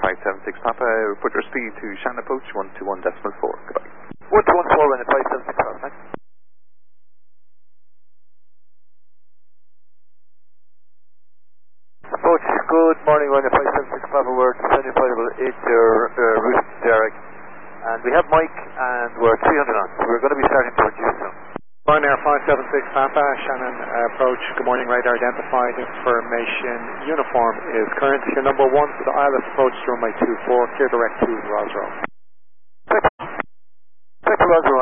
576 Papa, report your speed to Shannon approach 121.4. Goodbye. 121.4 runway 576 Papa, thanks. Approach, good morning, runway 576 Papa, we're descending flight about 8 route to Derek. And we have Mike, and we're 300 knots. We're going to be starting to reduce soon. Ryanair 576 Papa, Shannon approach, good morning, radar identified, information, uniform is current, your number 1 for the ILS approach to runway 24, clear direct to Roswell. Check to Roswell.